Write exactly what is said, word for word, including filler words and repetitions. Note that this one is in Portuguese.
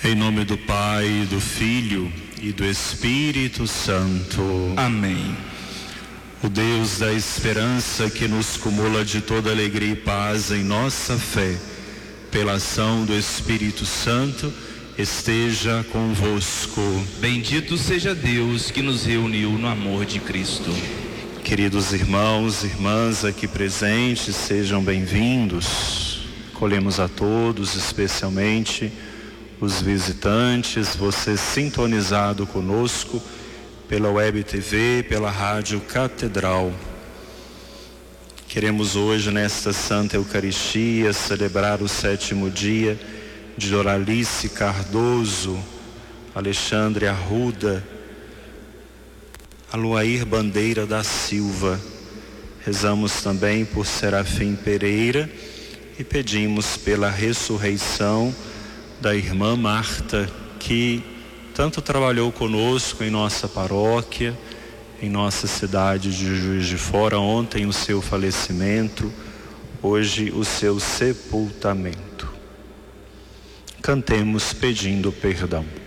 Em nome do Pai, do Filho e do Espírito Santo. Amém. O Deus da esperança, que nos cumula de toda alegria e paz em nossa fé, pela ação do Espírito Santo, esteja convosco. Bendito seja Deus que nos reuniu no amor de Cristo. Queridos irmãos e irmãs aqui presentes, sejam bem-vindos. Colhemos a todos, especialmente os visitantes, você sintonizado conosco pela Web T V, pela Rádio Catedral. Queremos hoje, nesta Santa Eucaristia, celebrar o sétimo dia de Doralice Cardoso, Alexandre Arruda, Aloair Bandeira da Silva. Rezamos também por Serafim Pereira e pedimos pela ressurreição da irmã Marta, que tanto trabalhou conosco em nossa paróquia, em nossa cidade de Juiz de Fora. Ontem o seu falecimento, hoje o seu sepultamento. Cantemos pedindo perdão.